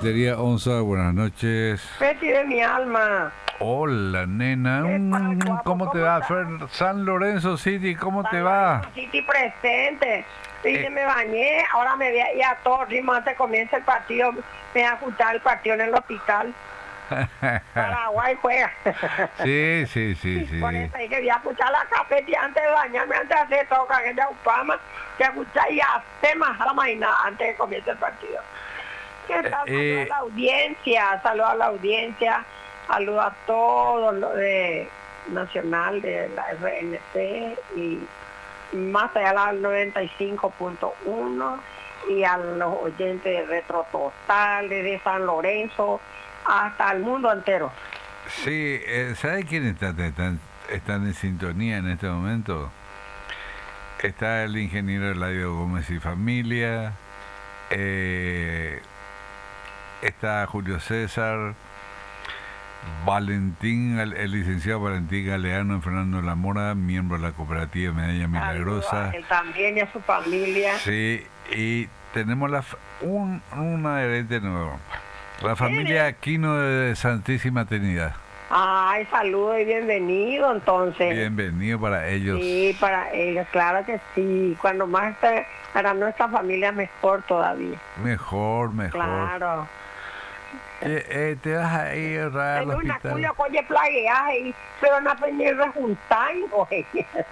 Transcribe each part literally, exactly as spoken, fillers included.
Cafetería Onza, buenas noches. Betty de mi alma. Hola, nena. ¿Qué tal, Mm, guapo? ¿Cómo te ¿Cómo va? estás? Fer- San Lorenzo City, ¿cómo te San va? Lorenzo City presente. Vine, Eh. me bañé, ahora me voy a ir a todo ritmo antes que comience el partido. Me voy a escuchar el partido en el hospital. Paraguay juega. Sí, sí, sí, sí. Por eso hay que voy a escuchar la cafetería antes de bañarme, antes de hacer todo que de Upama, que escuchar y hacer más a la mañana antes de que comience el partido. ¿Qué tal? Eh, Saludos a la audiencia, saludos a la audiencia, saludos a todos los de Nacional de la R N C y más allá la noventa y cinco punto uno y a los oyentes de Retro Total, de San Lorenzo, hasta el mundo entero. Sí, eh, ¿sabes quiénes están, están, están en sintonía en este momento? Está el ingeniero Eladio Gómez y familia, eh, está Julio César, Valentín, el, el licenciado Valentín Galeano, Fernando La Mora, miembro de la cooperativa Medalla Milagrosa. Saludos a él también y a su familia. Sí, y tenemos la, f- un, una herencia nueva. La familia Aquino de Santísima Trinidad. Ay, saludos y bienvenido entonces. Bienvenido para ellos. Sí, para ellos, claro que sí. Cuando más esté para nuestra familia, mejor todavía. Mejor, mejor. Claro. Eh, eh, te vas a ir al En una hospital. cuya coye plagueaje, pero no aprendí rejuntar, oye.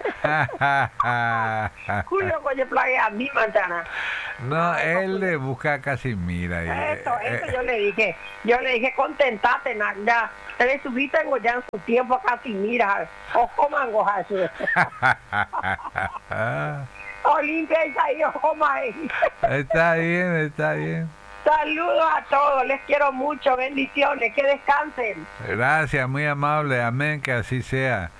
Julio coye plaguea a mi manzana. No, él le busca a Casimira. y, Eso, eh, eso yo le dije. Yo le dije, contentate, ya. Te le subiste en ya en su tiempo casi mira. O coman gojas. Olimpia y ahí, o coma ahí. Está bien, está bien. Saludos a todos, les quiero mucho, bendiciones, que descansen. Gracias, muy amable. Amén, que así sea.